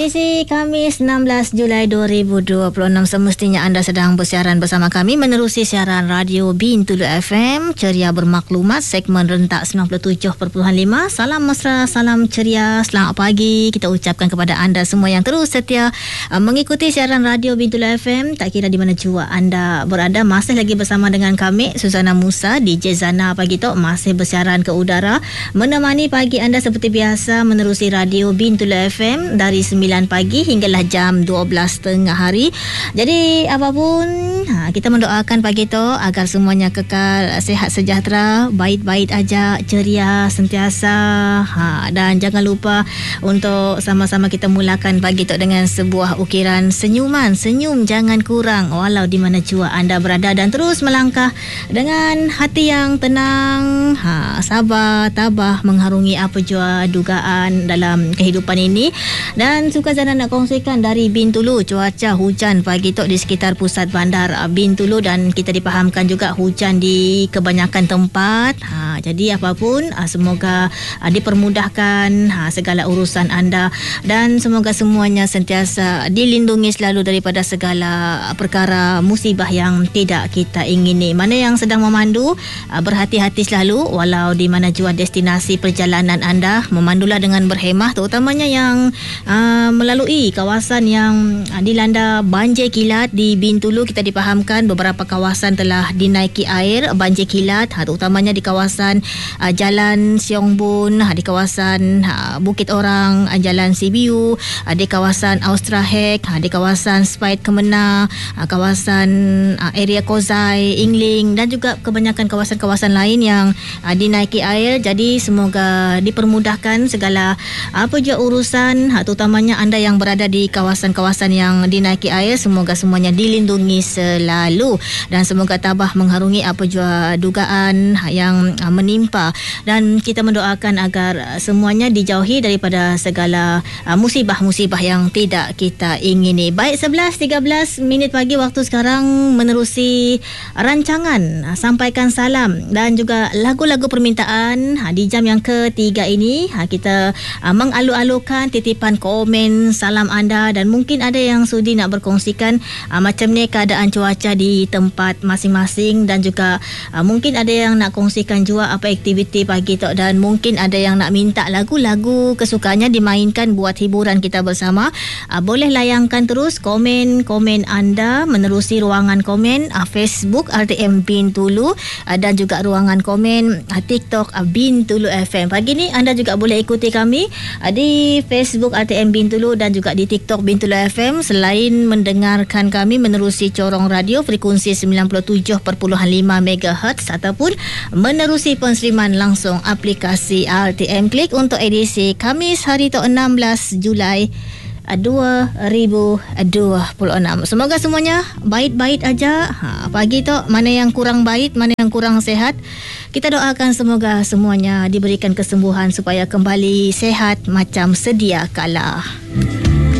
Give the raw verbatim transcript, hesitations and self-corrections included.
Edisi Khamis enam belas Julai dua ribu dua puluh enam, semestinya anda sedang bersiaran bersama kami menerusi siaran Radio Bintulu F M, ceria bermaklumat, segmen rentak sembilan puluh tujuh perpuluhan lima. Salam mesra, salam ceria, selamat pagi kita ucapkan kepada anda semua yang terus setia uh, mengikuti siaran Radio Bintulu F M. Tak kira di mana jua anda berada, masih lagi bersama dengan kami, Suzana Musa, D J Zana pagi tu, masih bersiaran ke udara, menemani pagi anda seperti biasa menerusi Radio Bintulu F M dari sembilan pagi hinggalah jam dua belas tengah hari. Jadi apapun, ha, kita mendoakan pagi tu agar semuanya kekal sihat sejahtera, baik-baik aja, ceria sentiasa, ha, dan jangan lupa untuk sama-sama kita mulakan pagi tu dengan sebuah ukiran senyuman. Senyum jangan kurang walau di mana jua anda berada, dan terus melangkah dengan hati yang tenang, ha, sabar, tabah mengharungi apa jua dugaan dalam kehidupan ini. Dan suka Zana nak kongsikan dari Bintulu, cuaca hujan pagi tu di sekitar pusat bandar Bintulu, dan kita dipahamkan juga hujan di kebanyakan tempat. Ha, jadi apapun, semoga dipermudahkan ha, segala urusan anda, dan semoga semuanya sentiasa dilindungi selalu daripada segala perkara musibah yang tidak kita ingini. Mana yang sedang memandu, berhati-hati selalu walau di mana jua destinasi perjalanan anda. Memandulah dengan berhemah, terutamanya yang uh, melalui kawasan yang dilanda banjir kilat di Bintulu. Kita dipahamkan beberapa kawasan telah dinaiki air banjir kilat, ha, terutamanya di kawasan uh, Jalan Siong Bun, ha, di kawasan uh, Bukit Orang, uh, Jalan Sibiu, uh, di kawasan Austrahek, ha, di kawasan Spait Kemenang, uh, kawasan uh, area Kozai, Ingling, dan juga kebanyakan kawasan-kawasan lain yang uh, dinaiki air. Jadi semoga dipermudahkan segala apa je urusan, ha, terutamanya anda yang berada di kawasan-kawasan yang dinaiki air. Semoga semuanya dilindungi selalu, dan semoga tabah mengharungi apa jua dugaan yang menimpa, dan kita mendoakan agar semuanya dijauhi daripada segala musibah-musibah yang tidak kita ingini. Baik, sebelas tiga belas minit pagi waktu sekarang, menerusi rancangan Sampaikan Salam dan juga lagu-lagu permintaan di jam yang ketiga ini. Kita mengalu-alukan titipan komen salam anda, dan mungkin ada yang sudi nak berkongsikan uh, macam ni keadaan cuaca di tempat masing-masing, dan juga uh, mungkin ada yang nak kongsikan juga apa aktiviti pagi tu, dan mungkin ada yang nak minta lagu-lagu kesukaannya dimainkan buat hiburan kita bersama. Uh, boleh layangkan terus komen-komen anda menerusi ruangan komen uh, Facebook R T M Bintulu, uh, dan juga ruangan komen uh, TikTok uh, Bintulu F M. Pagi ni anda juga boleh ikuti kami uh, di Facebook R T M Bintulu dan juga di TikTok Bintulu F M. Selain mendengarkan kami menerusi corong radio frekuensi sembilan puluh tujuh perpuluhan lima megahertz, ataupun menerusi penseriman langsung aplikasi R T M Klik untuk edisi Khamis hari tu enam belas Julai dua ribu dua puluh enam. Semoga semuanya baik-baik aja. Ha, pagi tu mana yang kurang baik, mana yang kurang sehat, kita doakan semoga semuanya diberikan kesembuhan supaya kembali sehat macam sedia kala.